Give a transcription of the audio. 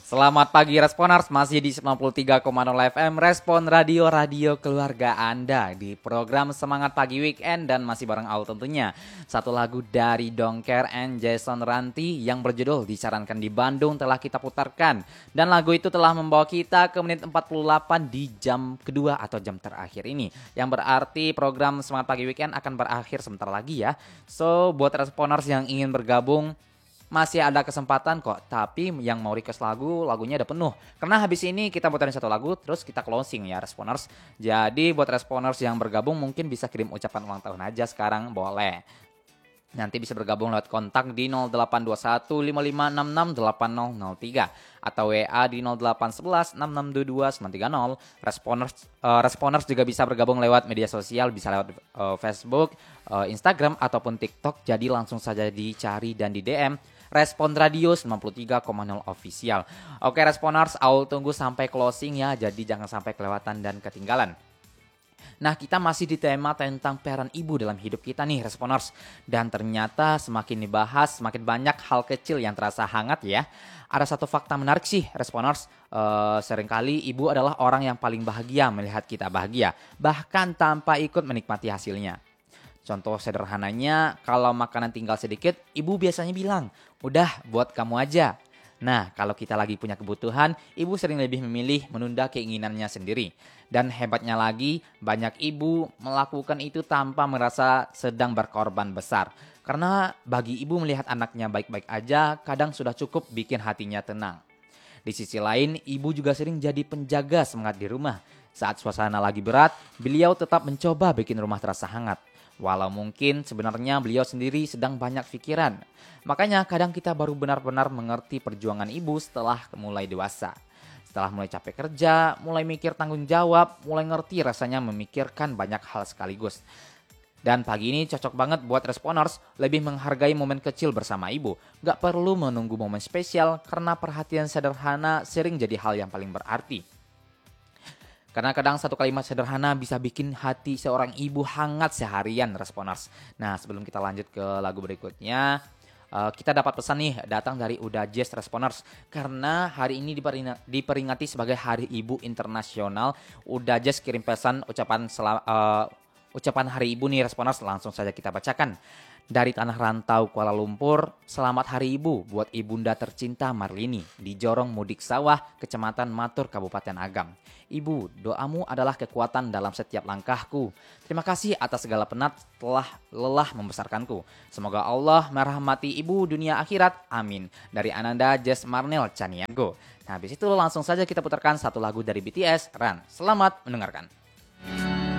Selamat pagi Responers, masih di 93,0 FM Respon Radio keluarga Anda di program Semangat Pagi Weekend dan masih bareng Aul tentunya. Satu lagu dari Dongker and Jason Ranti yang berjudul Disarankan di Bandung telah kita putarkan. Dan lagu itu telah membawa kita ke menit 48 di jam kedua atau jam terakhir ini. Yang berarti program Semangat Pagi Weekend akan berakhir sebentar lagi ya. So buat Responers yang ingin bergabung, masih ada kesempatan kok, tapi yang mau request lagunya udah penuh. Karena habis ini kita puterin satu lagu, terus kita closing ya Responers. Jadi buat Responers yang bergabung mungkin bisa kirim ucapan ulang tahun aja sekarang, boleh. Nanti bisa bergabung lewat kontak di 0821 5566 8003 atau WA di 0811 6622 930. Responers juga bisa bergabung lewat media sosial, bisa lewat Facebook, Instagram ataupun TikTok. Jadi langsung saja dicari dan di DM Respon Radio 93,0 official. Oke Responers, Aul tunggu sampai closing ya, jadi jangan sampai kelewatan dan ketinggalan. Nah, kita masih di tema tentang peran ibu dalam hidup kita nih Responers. Dan ternyata semakin dibahas, semakin banyak hal kecil yang terasa hangat ya. Ada satu fakta menarik sih Responers. Seringkali ibu adalah orang yang paling bahagia melihat kita bahagia, bahkan tanpa ikut menikmati hasilnya. Contoh sederhananya, kalau makanan tinggal sedikit, ibu biasanya bilang, udah buat kamu aja. Nah, kalau kita lagi punya kebutuhan, ibu sering lebih memilih menunda keinginannya sendiri. Dan hebatnya lagi, banyak ibu melakukan itu tanpa merasa sedang berkorban besar. Karena bagi ibu melihat anaknya baik-baik aja, kadang sudah cukup bikin hatinya tenang. Di sisi lain, ibu juga sering jadi penjaga semangat di rumah. Saat suasana lagi berat, beliau tetap mencoba bikin rumah terasa hangat. Walau mungkin sebenarnya beliau sendiri sedang banyak pikiran. Makanya kadang kita baru benar-benar mengerti perjuangan ibu setelah mulai dewasa. Setelah mulai capek kerja, mulai mikir tanggung jawab, mulai ngerti rasanya memikirkan banyak hal sekaligus. Dan pagi ini cocok banget buat Responers lebih menghargai momen kecil bersama ibu. Gak perlu menunggu momen spesial karena perhatian sederhana sering jadi hal yang paling berarti. Karena kadang satu kalimat sederhana bisa bikin hati seorang ibu hangat seharian Responers. Nah sebelum kita lanjut ke lagu berikutnya, kita dapat pesan nih datang dari Uda Jazz Responers. Karena hari ini diperingati sebagai Hari Ibu Internasional, Uda Jazz kirim pesan ucapan Hari Ibu nih Responers, langsung saja kita bacakan. Dari tanah rantau Kuala Lumpur, selamat Hari Ibu buat ibunda tercinta Marlini di Jorong Mudik Sawah, Kecamatan Matur, Kabupaten Agam. Ibu, doamu adalah kekuatan dalam setiap langkahku. Terima kasih atas segala penat telah lelah membesarkanku. Semoga Allah merahmati ibu dunia akhirat. Amin. Dari Ananda Jess Marnel Caniago. Nah, habis itu langsung saja kita putarkan satu lagu dari BTS, Run. Selamat mendengarkan.